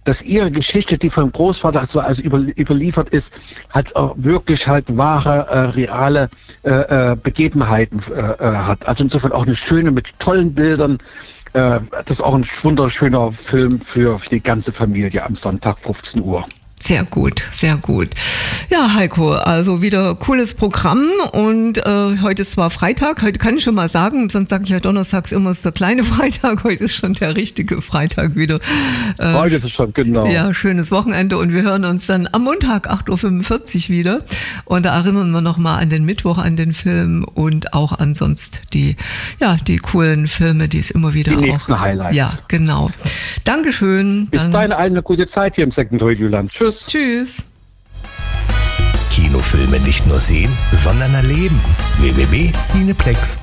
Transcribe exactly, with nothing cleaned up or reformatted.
dass ihre Geschichte, die vom Großvater so also über, überliefert ist, hat auch wirklich halt wahre, äh, reale äh, Begebenheiten äh, hat. Also insofern auch eine schöne, mit tollen Bildern. Äh, das ist auch ein wunderschöner Film für, für die ganze Familie am Sonntag fünfzehn Uhr. Sehr gut, sehr gut. Ja, Heiko, also wieder cooles Programm und äh, heute ist zwar Freitag, heute kann ich schon mal sagen, sonst sage ich ja donnerstags immer, ist der kleine Freitag, heute ist schon der richtige Freitag wieder. Äh, heute ist es schon, genau. Ja, schönes Wochenende und wir hören uns dann am Montag acht Uhr fünfundvierzig wieder und da erinnern wir nochmal an den Mittwoch, an den Film und auch ansonsten die, ja, die coolen Filme, die es immer wieder die auch... Die nächsten Highlights. Ja, genau. Dankeschön. Bis dahin eine gute Zeit hier im Second Radio-Land. Tschüss. Tschüss. Kinofilme nicht nur sehen, sondern erleben. w w w punkt cineplex